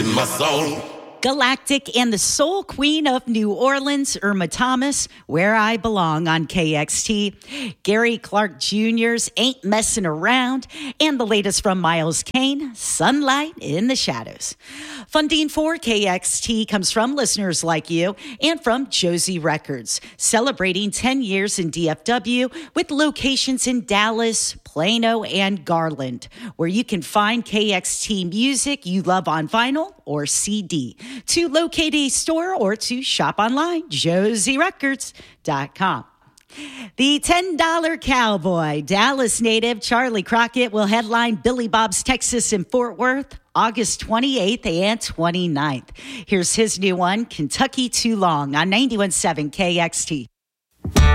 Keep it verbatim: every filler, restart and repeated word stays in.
in my soul. Galactic and the soul queen of New Orleans, Irma Thomas, Where I Belong on K X T. Gary Clark Junior's Ain't Messing Around. And the latest from Miles Kane, Sunlight in the Shadows. Funding for K X T comes from listeners like you and from Josie Records, celebrating ten years in D F W with locations in Dallas, Plano, and Garland, where you can find K X T music you love on vinyl or C D. To locate a store or to shop online, josie records dot com. The ten dollar Cowboy, Dallas native Charlie Crockett will headline Billy Bob's Texas in Fort Worth August twenty-eighth and twenty-ninth. Here's his new one, Kentucky Too Long on ninety-one point seven K X T.